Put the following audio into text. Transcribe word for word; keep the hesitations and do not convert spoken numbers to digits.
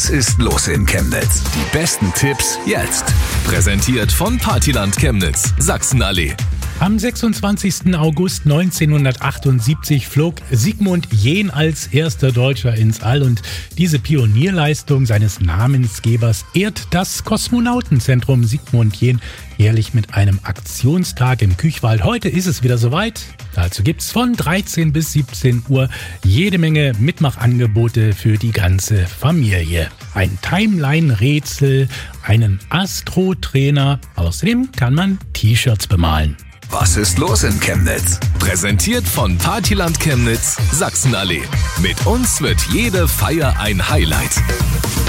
Was ist los in Chemnitz? Die besten Tipps jetzt. Präsentiert von Partyland Chemnitz, Sachsenallee. Am sechsundzwanzigsten August neunzehnhundertachtundsiebzig flog Sigmund Jähn als erster Deutscher ins All und diese Pionierleistung seines Namensgebers ehrt das Kosmonautenzentrum Sigmund Jähn jährlich mit einem Aktionstag im Küchwald. Heute ist es wieder soweit. Dazu gibt's von dreizehn bis siebzehn Uhr jede Menge Mitmachangebote für die ganze Familie. Ein Timeline-Rätsel, einen Astro-Trainer. Außerdem kann man T-Shirts bemalen. Was ist los in Chemnitz? Präsentiert von Partyland Chemnitz, Sachsenallee. Mit uns wird jede Feier ein Highlight.